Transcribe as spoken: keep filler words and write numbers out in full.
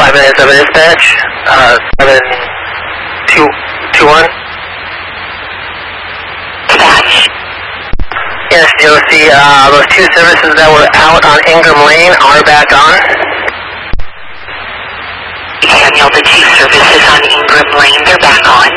five minutes of dispatch, uh, seven two two one. Dispatch. Yes, you'll see uh, those two services that were out on Ingram Lane are back on. Daniel, the two services on Ingram Lane, they're back on.